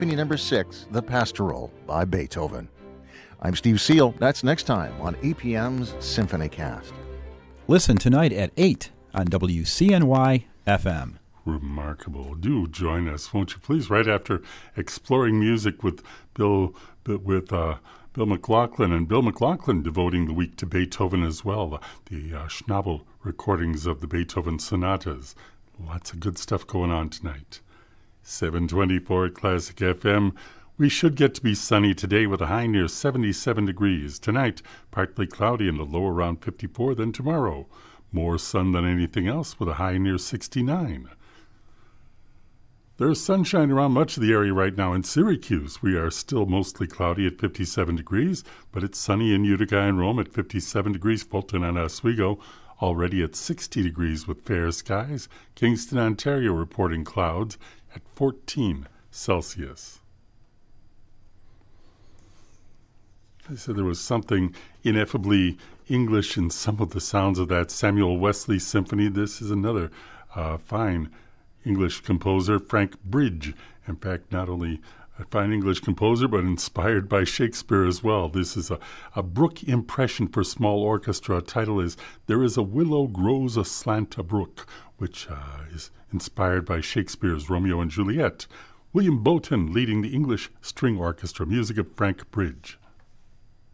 Symphony Number 6, The Pastoral by Beethoven. I'm Steve Seal. That's next time on EPM's Symphony Cast. Listen tonight at 8 on WCNY FM. Remarkable. Do join us, won't you please, right after Exploring Music with Bill McLaughlin, and Bill McLaughlin devoting the week to Beethoven as well, the Schnabel recordings of the Beethoven sonatas. Lots of good stuff going on tonight. 724 at Classic FM. We should get to be sunny today with a high near 77 degrees. Tonight, partly cloudy and a low around 54. Then tomorrow, more sun than anything else with a high near 69. There's sunshine around much of the area right now. In Syracuse, we are still mostly cloudy at 57 degrees, but it's sunny in Utica and Rome at 57 degrees. Fulton and Oswego already at 60 degrees with fair skies. Kingston, Ontario reporting clouds at 14 Celsius. I said there was something ineffably English in some of the sounds of that Samuel Wesley symphony. This is another fine English composer, Frank Bridge. In fact, not only a fine English composer, but inspired by Shakespeare as well. This is a Brook impression for small orchestra. Title is There is a Willow Grows Aslant a Brook, which is inspired by Shakespeare's Romeo and Juliet. William Bowton leading the English String Orchestra. Music of Frank Bridge.